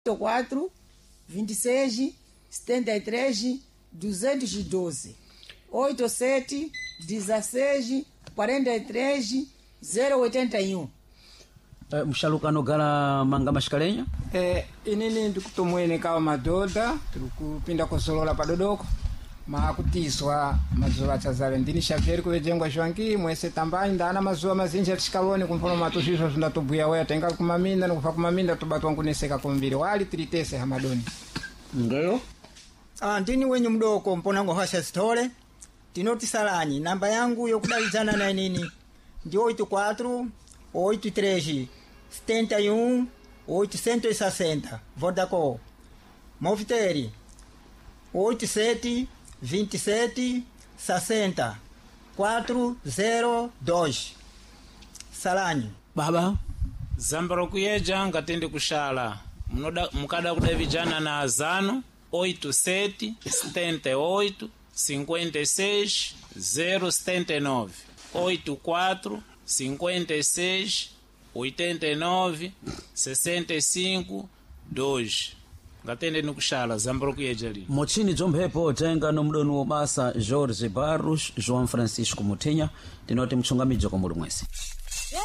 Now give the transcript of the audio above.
4 26 73 212 87 16 43 081. Mshalukano gala manga mashikalenya inini ndikutomwene kawa madoda turikupinda kusolola padodoko makutiswa mazuva chazale ndini Xavier kuwejengwa zvangi mwese tambanyi ndana mazuva mazinji atisikavone kumfono matuzvizvo zvindatobhuya weya tainga kumaminda nikufa kumaminda tobatwa nkuneseka kumbiri wali tiritese hamadoni ngeyo ndini wenyu mdoko mponango hasha sitole tinotisalanyi namba yangu yokudalizana na nini ndi 84 83 71 860 Vodacom Moviteri 87 27 60 402 Salanyi baba Zambaro kuyeja ngatende kushala mukada kudavijana na azano 87 78 56 079 84 56 89 65 2 ngatende nikushala Zambaro kuyeja li mochini jomphepo tenga no mdoni wobasa Jorge Barros João Francisco Mutinya tinoti mchungamijo kwa muli mwesi.